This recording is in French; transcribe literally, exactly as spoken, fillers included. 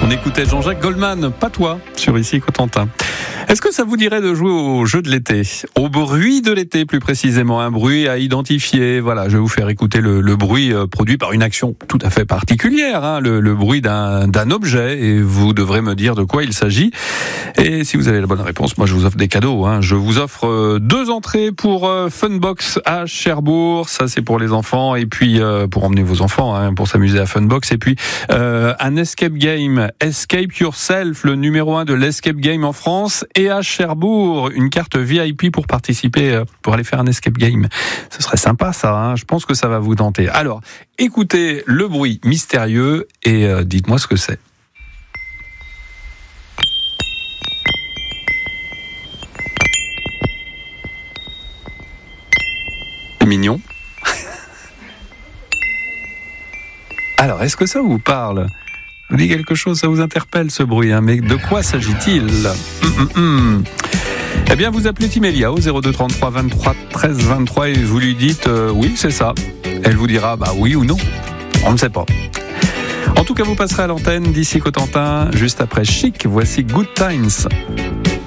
On écoutait Jean-Jacques Goldman, pas toi, sur Ici Cotentin. Est-ce que ça vous dirait de jouer au jeu de l'été ? Au bruit de l'été, plus précisément, un bruit à identifier. Voilà, je vais vous faire écouter le, le bruit produit par une action tout à fait particulière, hein, le, le bruit d'un, d'un objet, et vous devrez me dire de quoi il s'agit. Et si vous avez la bonne réponse, moi je vous offre des cadeaux. Hein. Je vous offre deux entrées pour Funbox à Cherbourg, ça c'est pour les enfants, et puis euh, pour emmener vos enfants, hein, pour s'amuser à Funbox, et puis euh, un escape game, Escape Yourself, le numéro un de l'escape game en France, et à Cherbourg, une carte V I P pour participer, pour aller faire un escape game. Ce serait sympa ça, hein, je pense que ça va vous tenter. Alors, écoutez le bruit mystérieux et euh, dites-moi ce que c'est. Mignon. Alors, est-ce que ça vous parle ? Vous dit quelque chose, ça vous interpelle ce bruit, hein, mais de quoi s'agit-il ? hum, hum, hum. Eh bien, vous appelez Timélia au zéro deux trente-trois vingt-trois treize vingt-trois et vous lui dites euh, oui, c'est ça. Elle vous dira bah oui ou non. On ne sait pas. En tout cas, vous passerez à l'antenne d'Ici Cotentin juste après Chic. Voici Good Times.